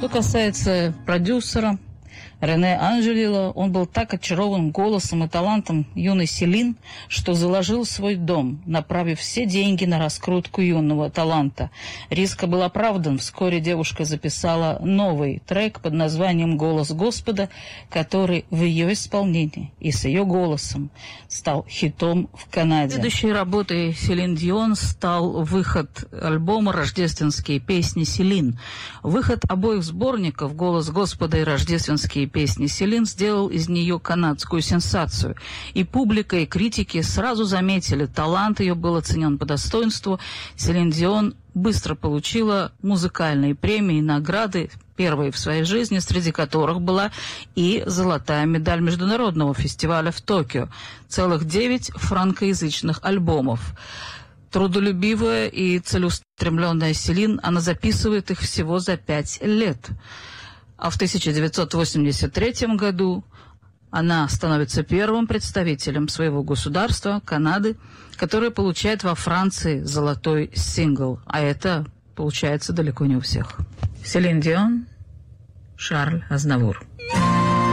Что касается продюсера Рене Анжелило, он был так очарован голосом и талантом юной Селин, что заложил свой дом, направив все деньги на раскрутку юного таланта. Риск был оправдан. Вскоре девушка записала новый трек под названием «Голос Господа», который в ее исполнении и с ее голосом стал хитом в Канаде. Следующей работой Селин Дион стал выход альбома «Рождественские песни Селин». Выход обоих сборников «Голос Господа» и «Рождественские песни Селин» сделал из нее канадскую сенсацию. И публика, и критики сразу заметили, талант ее был оценен по достоинству. Селин Дион быстро получила музыкальные премии и награды, первые в своей жизни, среди которых была и золотая медаль международного фестиваля в Токио. Целых 9 франкоязычных альбомов. Трудолюбивая и целеустремленная Селин, она записывает их всего за 5 лет. А в 1983 году она становится первым представителем своего государства, Канады, который получает во Франции золотой сингл. А это получается далеко не у всех. Селин Дион, Шарль Азнавур.